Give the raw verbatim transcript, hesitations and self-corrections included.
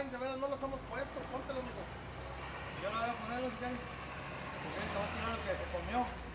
manches, a ver, no los hemos puesto, póntelos, mijo. Yo lo voy a poner, los que te voy a tirar lo que se comió.